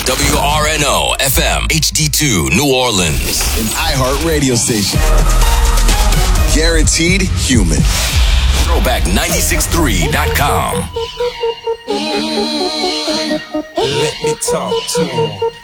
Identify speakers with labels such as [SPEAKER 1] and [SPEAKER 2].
[SPEAKER 1] WRNO FM HD2 New Orleans.
[SPEAKER 2] An iHeart radio station. Guaranteed human.
[SPEAKER 1] Throwback963.com.
[SPEAKER 3] Let me talk to him.